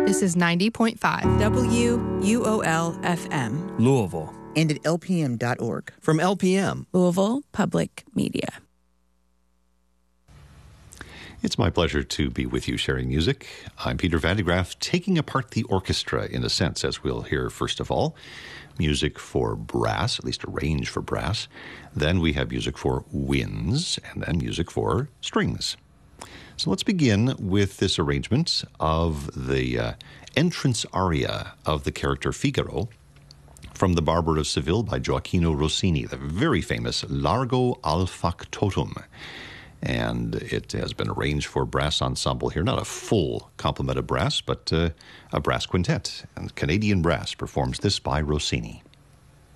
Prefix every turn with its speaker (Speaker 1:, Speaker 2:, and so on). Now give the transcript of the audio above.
Speaker 1: This is 90.5
Speaker 2: WUOL-FM.
Speaker 3: Louisville.
Speaker 2: And at lpm.org.
Speaker 3: From LPM.
Speaker 1: Louisville Public Media.
Speaker 4: It's my pleasure to be with you sharing music. I'm Peter Van de Graaff, taking apart the orchestra in a sense, as we'll hear first of all. Music for brass, at least a range for brass. Then we have music for winds, and then music for strings. So let's begin with this arrangement of the entrance aria of the character Figaro from The Barber of Seville by Gioacchino Rossini, the very famous Largo al Factotum. And it has been arranged for brass ensemble here, not a full complement of brass, but a brass quintet. And Canadian Brass performs this by Rossini.